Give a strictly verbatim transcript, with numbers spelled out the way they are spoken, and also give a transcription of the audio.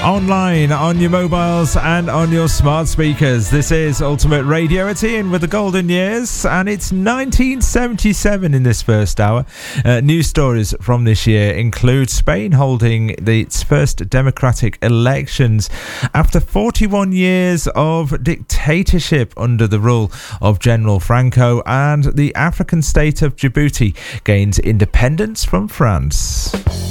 online, on your mobiles and on your smart speakers. This is Ultimate Radio. It's Ian with the golden years, and it's nineteen seventy-seven in this first hour. Uh, news stories from this year include Spain holding the, its first democratic elections after forty-one years of dictatorship under the rule of General Franco, and the African state of Djibouti gains independence from France.